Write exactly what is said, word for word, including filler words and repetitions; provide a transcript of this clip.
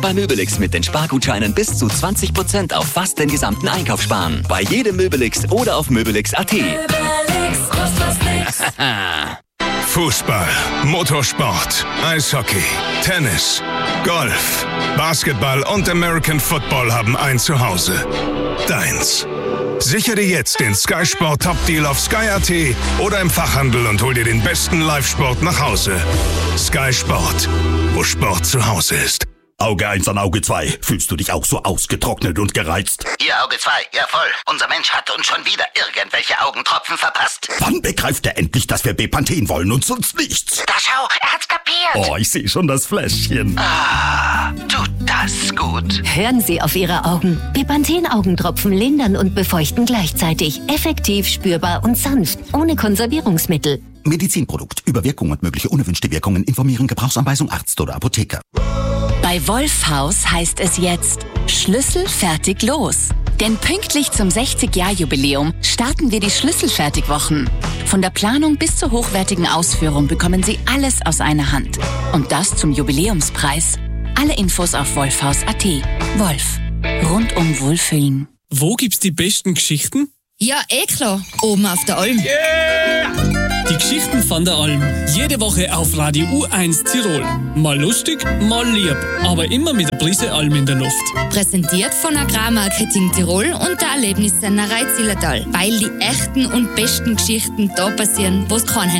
Bei Möbelix mit den Spargutscheinen bis zu zwanzig Prozent auf fast den gesamten Einkauf sparen. Bei jedem Möbelix oder auf möbelix punkt at. Möbelix, kostet nix. Fußball, Motorsport, Eishockey, Tennis, Golf, Basketball und American Football haben ein Zuhause. Deins. Sichere jetzt den Sky Sport Top Deal auf Sky Punkt at oder im Fachhandel und hol dir den besten Live-Sport nach Hause. Sky Sport, wo Sport zu Hause ist. Auge eins an Auge zwei. Fühlst du dich auch so ausgetrocknet und gereizt? Ihr Auge zwei, ja voll. Unser Mensch hat uns schon wieder irgendwelche Augentropfen verpasst. Wann begreift er endlich, dass wir Bepanthen wollen und sonst nichts? Da schau, er hat's kapiert. Oh, ich sehe schon das Fläschchen. Ah, tut das gut. Hören Sie auf Ihre Augen. Bepanthen-Augentropfen lindern und befeuchten gleichzeitig. Effektiv, spürbar und sanft. Ohne Konservierungsmittel. Medizinprodukt. Über Wirkung und mögliche unerwünschte Wirkungen informieren. Gebrauchsanweisung Arzt oder Apotheker. Bei Wolfhaus heißt es jetzt Schlüssel fertig los. Denn pünktlich zum sechzig-Jahr-Jubiläum starten wir die Schlüsselfertigwochen. Von der Planung bis zur hochwertigen Ausführung bekommen Sie alles aus einer Hand. Und das zum Jubiläumspreis. Alle Infos auf wolfhaus punkt at. Wolf. Rundum Wohlfühlen. Wo gibt's die besten Geschichten? Ja, eh klar. Oben auf der Alm. Yeah! Die Geschichten von der Alm. Jede Woche auf Radio U eins Tirol. Mal lustig, mal lieb. Aber immer mit der Prise Alm in der Luft. Präsentiert von Agrarmarketing Tirol und der Erlebnissennerei Zillertal. Weil die echten und besten Geschichten da passieren, wo es keinen